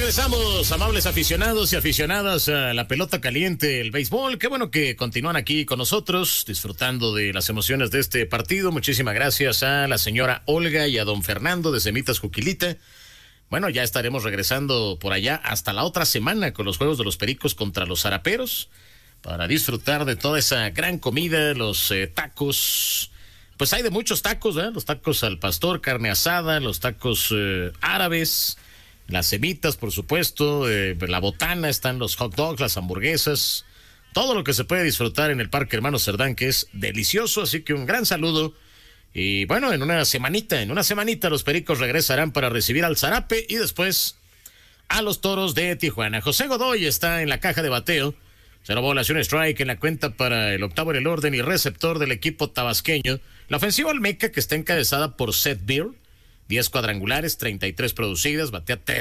regresamos, amables aficionados y aficionadas a la pelota caliente, el béisbol. Qué bueno que continúan aquí con nosotros, disfrutando de las emociones de este partido. Muchísimas gracias a la señora Olga y a don Fernando de Semitas Juquilita. Bueno, ya estaremos regresando por allá hasta la otra semana con los juegos de los Pericos contra los Zaraperos, para disfrutar de toda esa gran comida, los tacos. Pues hay de muchos tacos, ¿eh? Los tacos al pastor, carne asada, los tacos árabes, las semitas, por supuesto, la botana, están los hot dogs, las hamburguesas, todo lo que se puede disfrutar en el Parque Hermano Cerdán, que es delicioso. Así que un gran saludo. Y bueno, en una semanita los Pericos regresarán para recibir al Zarape y después a los Toros de Tijuana. José Godoy está en la caja de bateo. 0 bolas y un strike en la cuenta para el octavo en el orden y receptor del equipo tabasqueño. La ofensiva olmeca, que está encabezada por Seth Beer, 10 cuadrangulares, 33 producidas, batea 3